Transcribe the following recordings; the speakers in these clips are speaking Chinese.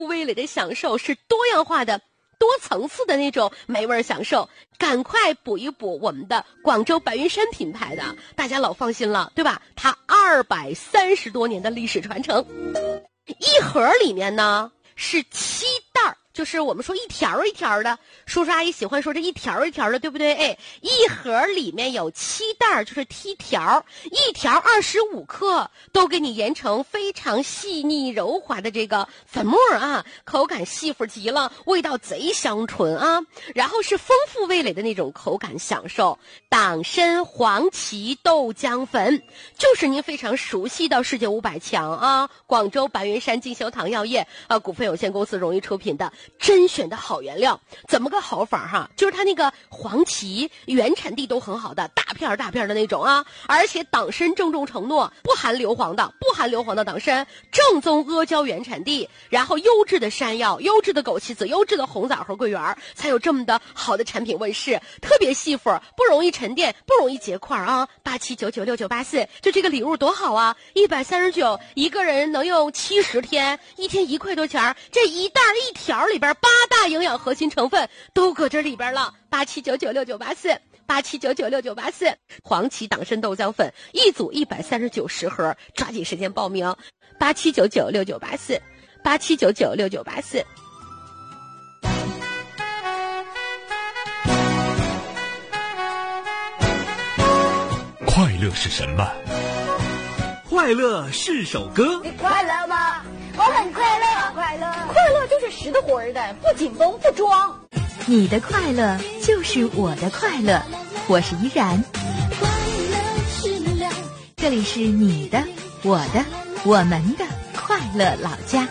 味蕾的享受，是多样化的多层次的那种美味享受。赶快补一补我们的广州白云山品牌的，大家老放心了，对吧？它230多年的历史传承。一盒里面呢是7袋，就是我们说一条一条的，叔叔阿姨喜欢说这一条一条的，对不对？哎，一盒里面有7袋，就是梯条，一条25克，都给你研成非常细腻柔滑的这个粉末啊，口感细乎极了，味道贼香醇啊。然后是丰富味蕾的那种口感享受。党参黄芪豆浆粉，就是您非常熟悉的世界500强啊，广州白云山进修堂药业股份有限公司荣誉出品的甄选的好原料。怎么个好法哈？就是它那个黄芪原产地都很好的，大片大片的那种啊，而且党参郑重承诺不含硫磺的党参，正宗阿胶原产地，然后优质的山药、优质的枸杞子、优质的红枣和桂圆，才有这么的好的产品问世，特别细乎，不容易沉淀，不容易结块啊！87996984，就这个礼物多好啊！139，一个人能用70天，一天1块多钱，这一袋一条里边8大营养核心成分都搁这里边了。87996984，黄芪党参豆浆粉一组139盒，抓紧时间报名。87996984，87996984。 快乐是什么？ 快乐是首歌。 你快乐吗？我很快乐，快乐，快乐就是实的活的，不紧绷不装。 你的快乐就是我的快乐，我是依然。这里是你的、我的、我们的快乐老家。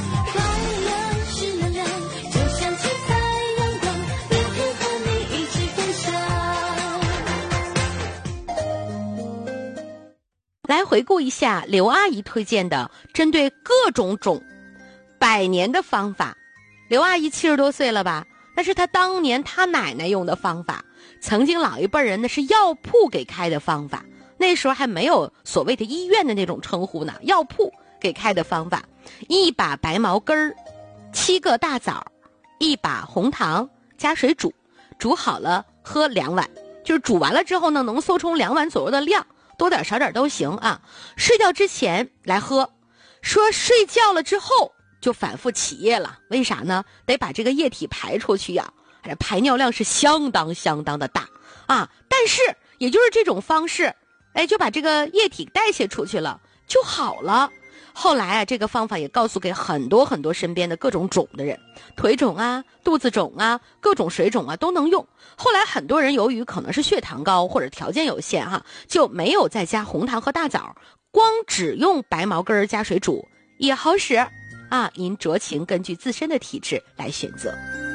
来回顾一下刘阿姨推荐的针对各种种百年的方法。刘阿姨70多岁了吧，但是她当年她奶奶用的方法，曾经老一辈人呢是药铺给开的方法，那时候还没有所谓的医院的那种称呼呢，药铺给开的方法：1把白茅根儿，7个大枣，1把红糖，加水煮，煮好了喝2碗，就是煮完了之后呢，浓缩冲2碗左右的量，多点少点都行啊。睡觉之前来喝，说睡觉了之后就反复起夜了，为啥呢？得把这个液体排出去呀，排尿量是相当的大啊。但是也就是这种方式，就把这个液体代谢出去了就好了。后来啊，这个方法也告诉给很多身边的各种肿的人，腿肿啊、肚子肿啊、各种水肿啊都能用。后来很多人由于可能是血糖高或者条件有限就没有再加红糖和大枣，光只用白茅根加水煮也好使啊。您酌情根据自身的体质来选择。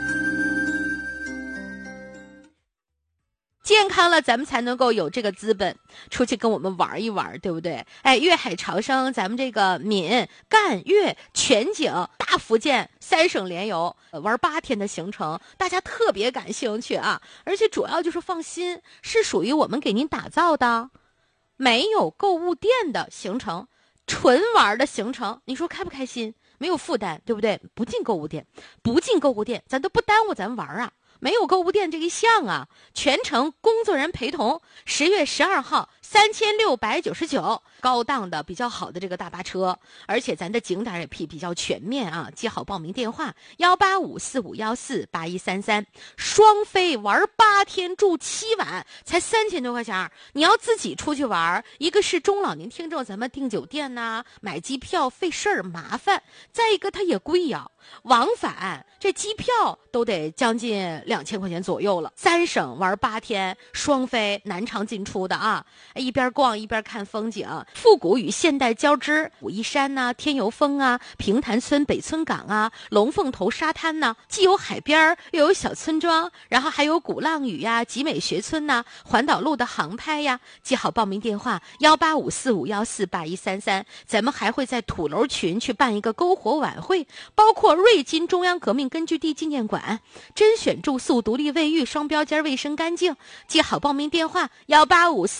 健康了，咱们才能够有这个资本出去跟我们玩一玩，对不对？粤海潮生，咱们这个闽赣粤全景大福建3省联游，玩8天的行程，大家特别感兴趣啊！而且主要就是放心，是属于我们给您打造的，没有购物店的行程，纯玩的行程，你说开不开心？没有负担，对不对？不进购物店，咱都不耽误咱玩啊！没有购物店这一项啊，全程工作人员陪同，10月12号3699，高档的比较好的这个大巴车，而且咱的景点也比较全面啊。记好报名电话18545148133，双飞玩8天住7晚才3000多块钱。你要自己出去玩，一个是中老年听众咱们订酒店呐、买机票费事儿麻烦，再一个它也贵呀，往返这机票都得将近2000块钱左右了。3省玩8天，双飞南长进出的啊，一边逛一边看风景，复古与现代交织，武夷山呐、天游峰啊、平潭村北村港啊、龙凤头沙滩呐，既有海边又有小村庄，然后还有鼓浪屿呀、集美学村呐、环岛路的航拍呀。记好报名电话18545148133，咱们还会在土楼群去办一个篝火晚会，包括瑞金中央革命根据地纪念馆，甄选住宿、独立卫浴、双标间卫生干净。记好报名电话1854514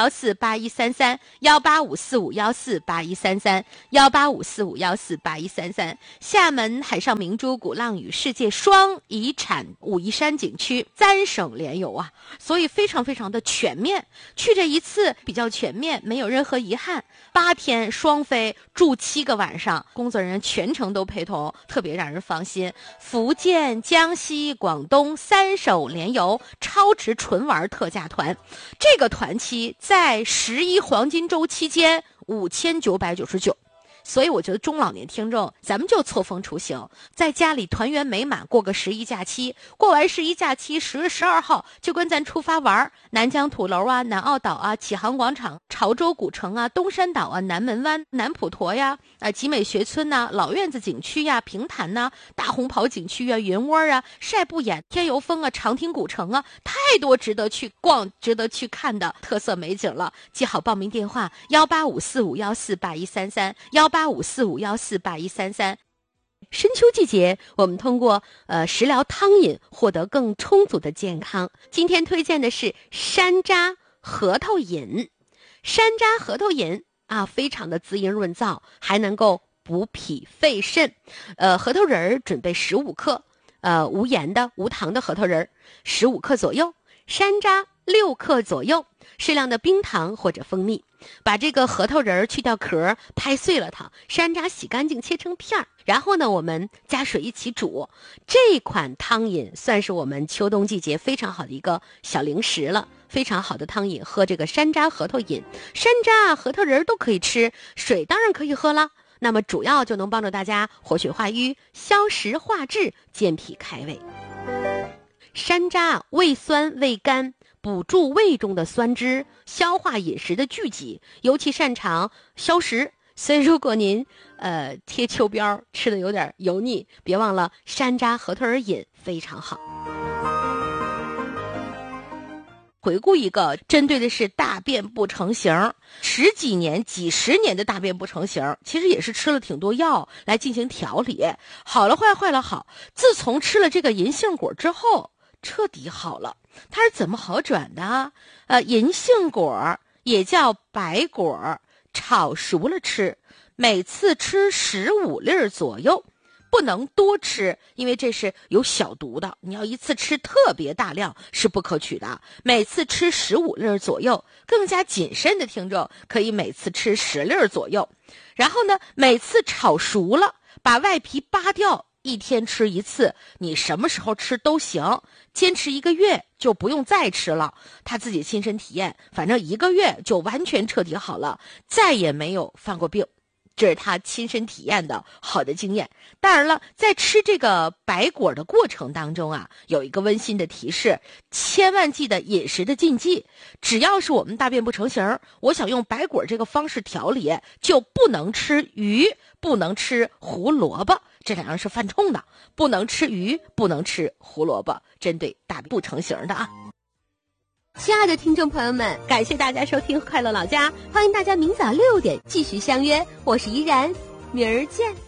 ，18545148133，18545148133。厦门海上明珠鼓浪屿世界双遗产武夷山景区3省联游啊，所以非常非常的全面。去这一次比较全面，没有任何遗憾。8天双飞，住7个晚上，工作人员全程都陪同，特别让人放心。福建、江西、广东3省联游超值纯玩特价团，这个团期在11黄金周期间5999。所以我觉得中老年听众，咱们就错峰出行，在家里团圆美满，过个11假期。过完11假期，10月12号就跟咱出发玩南疆土楼啊、南澳岛啊、启航广场、潮州古城啊、东山岛啊、南门湾、南普陀呀、集美学村呐、老院子景区呀、平潭呐、大红袍景区啊、云窝啊、晒不眼、天游峰啊、长汀古城啊，太多值得去逛、值得去看的特色美景了。记好报名电话：18545148133，18545148133。深秋季节，我们通过食疗汤饮获得更充足的健康。今天推荐的是山楂核桃饮。山楂核桃饮啊，非常的滋阴润燥，还能够补脾肺肾。核桃仁儿准备15克，无盐的无糖的核桃仁儿15克左右，山楂6克左右，适量的冰糖或者蜂蜜。把这个核桃仁儿去掉壳，拍碎了它，山楂洗干净切成片儿，然后呢我们加水一起煮。这款汤饮算是我们秋冬季节非常好的一个小零食了，非常好的汤饮，喝这个山楂核桃饮。山楂核桃仁儿都可以吃，水当然可以喝了。那么主要就能帮助大家活血化瘀、消食化滞、健脾开胃。山楂味酸味甘，补助胃中的酸汁，消化饮食的聚集，尤其擅长消食。所以如果您贴秋膘吃的有点油腻，别忘了山楂核桃仁饮非常好。回顾一个针对的是大便不成形，10几年、几10年的大便不成形，其实也是吃了挺多药来进行调理，好了坏，坏了好。自从吃了这个银杏果之后，彻底好了。它是怎么好转的？银杏果也叫白果，炒熟了吃，每次吃15粒左右，不能多吃，因为这是有小毒的，你要一次吃特别大量是不可取的。每次吃15粒左右，更加谨慎的听众可以每次吃10粒左右。然后呢，每次炒熟了，把外皮扒掉，1天吃1次，你什么时候吃都行，坚持1个月就不用再吃了。他自己亲身体验，反正1个月就完全彻底好了，再也没有犯过病。这是他亲身体验的好的经验。当然了，在吃这个白果的过程当中啊，有一个温馨的提示，千万记得饮食的禁忌。只要是我们大便不成形，我想用白果这个方式调理，就不能吃鱼，不能吃胡萝卜，这2样是犯冲的。不能吃鱼，不能吃胡萝卜，针对大便不成形的啊。亲爱的听众朋友们，感谢大家收听快乐老家，欢迎大家明早6点继续相约，我是依然，明儿见。